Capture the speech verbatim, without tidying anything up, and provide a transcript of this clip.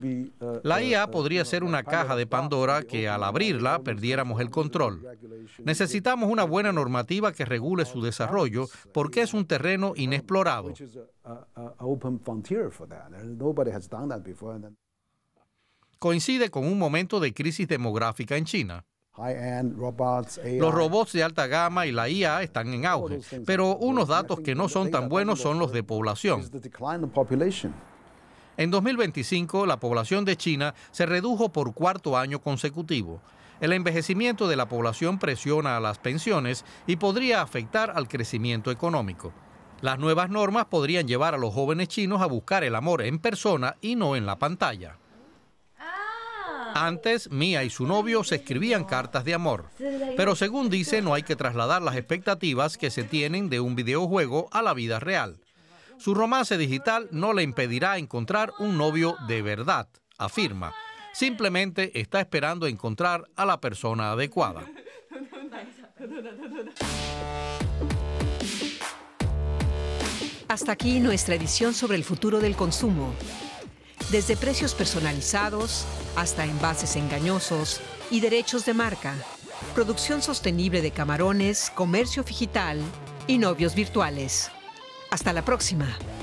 La I A podría ser una caja de Pandora que al abrirla perdiéramos el control. Necesitamos una buena normativa que regule su desarrollo porque es un terreno inexplorado. Coincide con un momento de crisis demográfica en China. Los robots de alta gama y la I A están en auge, pero unos datos que no son tan buenos son los de población. En dos mil veinticinco, la población de China se redujo por cuarto año consecutivo. El envejecimiento de la población presiona a las pensiones y podría afectar al crecimiento económico. Las nuevas normas podrían llevar a los jóvenes chinos a buscar el amor en persona y no en la pantalla. Antes, Mia y su novio se escribían cartas de amor, pero según dice, no hay que trasladar las expectativas que se tienen de un videojuego a la vida real. Su romance digital no le impedirá encontrar un novio de verdad, afirma. Simplemente está esperando encontrar a la persona adecuada. Hasta aquí nuestra edición sobre el futuro del consumo. Desde precios personalizados hasta envases engañosos y derechos de marca, producción sostenible de camarones, comercio digital y novios virtuales. Hasta la próxima.